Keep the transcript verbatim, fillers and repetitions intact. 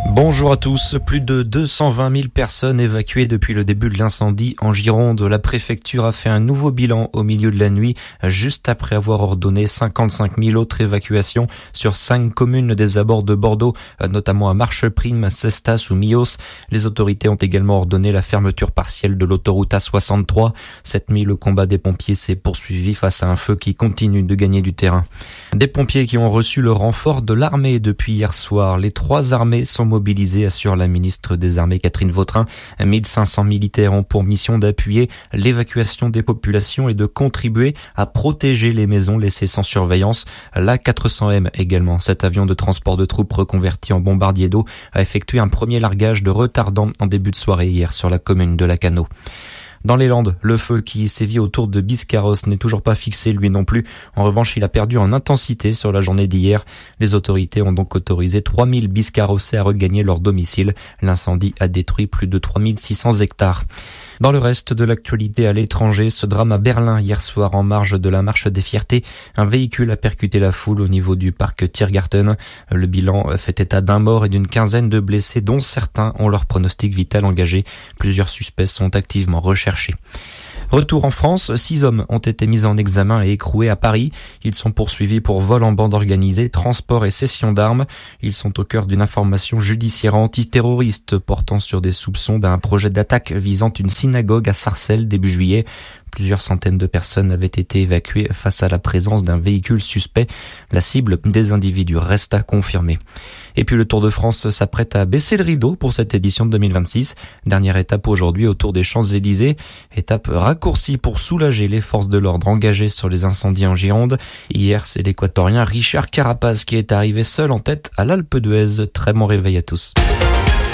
Bonjour à tous. Plus de deux cent vingt mille personnes évacuées depuis le début de l'incendie en Gironde. La préfecture a fait un nouveau bilan au milieu de la nuit, juste après avoir ordonné cinquante-cinq mille autres évacuations sur cinq communes des abords de Bordeaux, notamment à Marcheprime, Cestas ou Mios. Les autorités ont également ordonné la fermeture partielle de l'autoroute A soixante-trois. Cette nuit, le combat des pompiers s'est poursuivi face à un feu qui continue de gagner du terrain. Des pompiers qui ont reçu le renfort de l'armée depuis hier soir. Les trois armées sont mobilisées, assure la ministre des Armées Catherine Vautrin. mille cinq cents militaires ont pour mission d'appuyer l'évacuation des populations et de contribuer à protéger les maisons laissées sans surveillance. L'A quatre cents M également, cet avion de transport de troupes reconverti en bombardier d'eau, a effectué un premier largage de retardant en début de soirée hier sur la commune de Lacanau. Dans les Landes, le feu qui sévit autour de Biscarrosse n'est toujours pas fixé lui non plus. En revanche, il a perdu en intensité sur la journée d'hier. Les autorités ont donc autorisé trois mille Biscarrossais à regagner leur domicile. L'incendie a détruit plus de trois mille six cents hectares. Dans le reste de l'actualité à l'étranger, ce drame à Berlin hier soir en marge de la marche des fiertés. Un véhicule a percuté la foule au niveau du parc Tiergarten. Le bilan fait état d'un mort et d'une quinzaine de blessés, dont certains ont leur pronostic vital engagé. Plusieurs suspects sont activement recherchés. Retour en France, six hommes ont été mis en examen et écroués à Paris. Ils sont poursuivis pour vol en bande organisée, transport et cession d'armes. Ils sont au cœur d'une information judiciaire antiterroriste portant sur des soupçons d'un projet d'attaque visant une synagogue à Sarcelles début juillet. Plusieurs centaines de personnes avaient été évacuées face à la présence d'un véhicule suspect. La cible des individus reste à confirmer. Et puis le Tour de France s'apprête à baisser le rideau pour cette édition de deux mille vingt-six. Dernière étape aujourd'hui autour des Champs-Élysées. Étape raccourcie pour soulager les forces de l'ordre engagées sur les incendies en Gironde. Hier, c'est l'Équatorien Richard Carapaz qui est arrivé seul en tête à l'Alpe d'Huez. Très bon réveil à tous.